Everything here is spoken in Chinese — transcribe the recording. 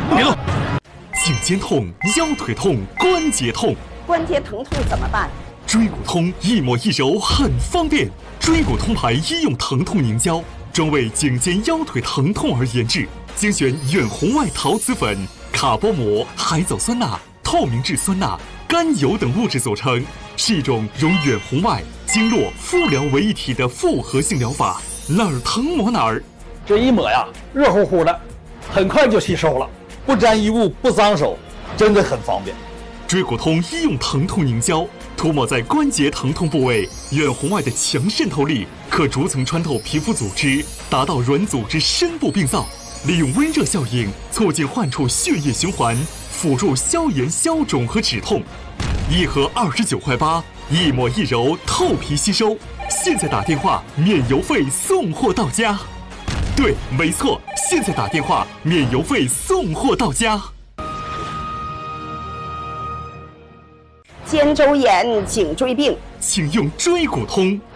别动！颈肩痛、腰腿痛、关节痛， 关节疼痛怎么办？ 椎骨通一抹一揉很方便。椎骨通牌医用疼痛凝胶，专为颈肩腰腿疼痛而研制，精选远红外陶瓷粉、卡波膜、海藻酸钠、透明质酸钠、甘油等物质组成，是一种融远红外、经络、敷疗为一体的复合性疗法，哪儿疼抹哪儿。 这一抹呀，热乎乎的，很快就吸收了，不沾衣物，不脏手，真的很方便。 椎骨通医用疼痛凝胶，涂抹在关节疼痛部位，远红外的强渗透力可逐层穿透皮肤组织，达到软组织深部病灶，利用温热效应促进患处血液循环，辅助消炎消肿和止痛。一盒29.8块，一抹一揉透皮吸收。现在打电话免邮费送货到家。对，没错，现在打电话免邮费送货到家。 肩周炎、颈椎病， 请用椎骨通。